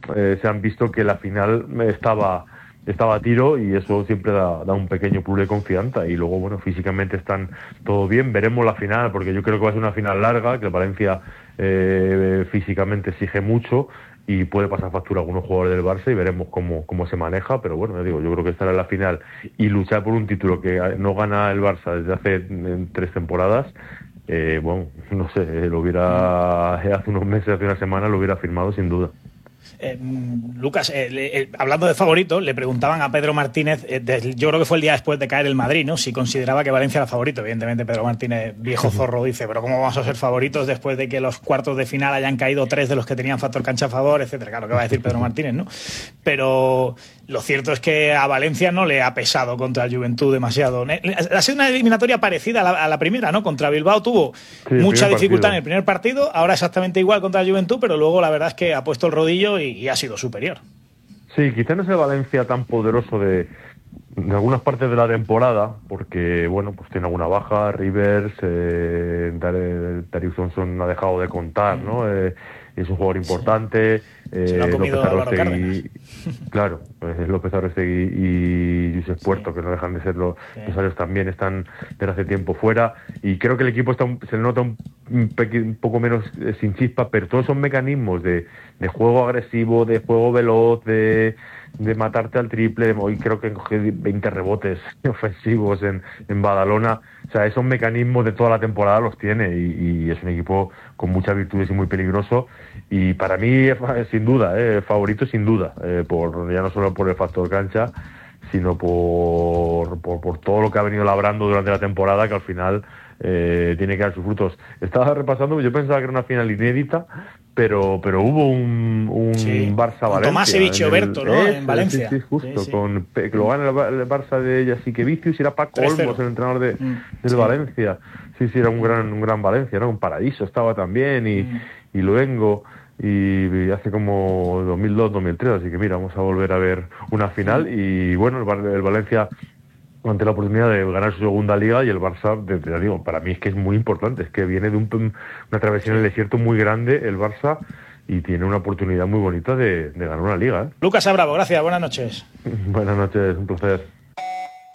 se han visto que la final estaba a tiro, y eso siempre da un pequeño plus de confianza. Y luego, bueno, físicamente están todo bien. Veremos la final, porque yo creo que va a ser una final larga, que el Valencia físicamente exige mucho y puede pasar factura a algunos jugadores del Barça, y veremos cómo se maneja. Pero bueno, yo creo que estar en la final y luchar por un título que no gana el Barça desde hace 3 temporadas, bueno, no sé, hace unos meses, hace una semana lo hubiera firmado sin duda. Lucas, hablando de favoritos, le preguntaban a Pedro Martínez, yo creo que fue el día después de caer el Madrid, ¿no?, si consideraba que Valencia era favorito. Evidentemente Pedro Martínez, viejo zorro, dice, pero ¿cómo vamos a ser favoritos después de que los cuartos de final hayan caído 3 de los que tenían factor cancha a favor, etcétera? Claro, ¿qué va a decir Pedro Martínez, no? Pero lo cierto es que a Valencia no le ha pesado contra el Juventud demasiado. Ha sido una eliminatoria parecida a la primera, ¿no? Contra Bilbao tuvo mucha dificultad en el primer partido, ahora exactamente igual contra el Juventud, pero luego la verdad es que ha puesto el rodillo y ha sido superior. Sí, quizá no es el Valencia tan poderoso de algunas partes de la temporada, porque bueno, pues tiene alguna baja. Rivers, Darius Thompson ha dejado de contar, ¿no? Es un jugador importante. Se lo ha comido Álvaro Cárdenas. Claro, López Arrostegui y Josep Puerto, que no dejan de ser los áreas, también están desde hace tiempo fuera, y creo que el equipo se nota un poco menos sin chispa, pero todos son mecanismos de juego agresivo, de juego veloz, de matarte al triple. Hoy creo que cogió 20 rebotes ofensivos en Badalona. O sea, esos mecanismos de toda la temporada los tiene, y es un equipo con muchas virtudes y muy peligroso. Y para mí, sin duda, favorito sin duda, ya no solo por el factor cancha, sino por todo lo que ha venido labrando durante la temporada, que al final tiene que dar sus frutos. Estaba repasando, yo pensaba que era una final inédita, pero hubo un Barça-Valencia. Tomasevich y Oberto, ¿no? En Valencia. Sí, justo. Sí. Que lo gana el Barça de Jasikevičius, y era Paco Olmos, el entrenador del Valencia. Sí, era un gran Valencia, ¿no? Un paraíso estaba también, y Luengo, y hace como 2002-2003, así que mira, vamos a volver a ver una final. Y bueno, el Valencia ante la oportunidad de ganar su segunda liga, y el Barça, te digo, para mí es que es muy importante, es que viene de una travesía en el desierto muy grande el Barça, y tiene una oportunidad muy bonita de ganar una liga. Lucas Abravo, gracias, buenas noches. Buenas noches, un placer.